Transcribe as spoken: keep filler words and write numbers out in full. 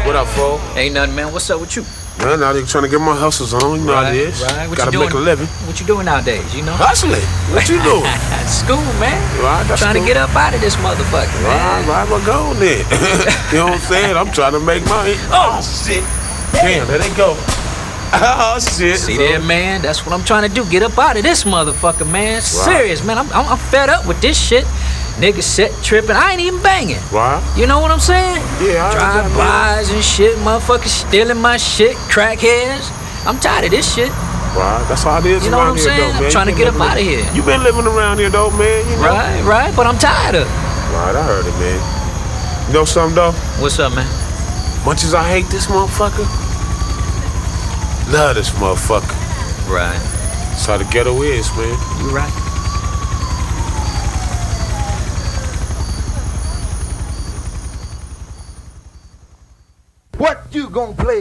What up, fool? Ain't nothing, man. What's up with you? Man, now they trying to get my hustles on. You know how it is. Right. What Gotta you doing? make a living. What you doing nowadays? You know? Hustling. What you doing? School, man. Right, that's trying cool. to get up out of this motherfucker, Right, man. right, well, go on then. You know what I'm saying? I'm trying to make money. Oh, shit. Damn, there they go. Oh, shit. See So- there, man? That's what I'm trying to do. Get up out of this motherfucker, man. Serious, man. I'm, I'm, I'm fed up with this shit. Niggas set tripping. I ain't even banging. Right? You know what I'm saying? Yeah, I understand, Drive-bys and shit. Motherfuckers stealing my shit. Crackheads. I'm tired of this shit. Right, that's how it is You know around what I'm here, saying? though, man. I'm trying to You get been up out of living- here. You been living around here, though, man. You know? Right, right. But I'm tired of it. Right, I heard it, man. You know something, though? What's up, man? Much as I hate this motherfucker, love this motherfucker. Right. That's how the ghetto is, man. You right. What you gonna play?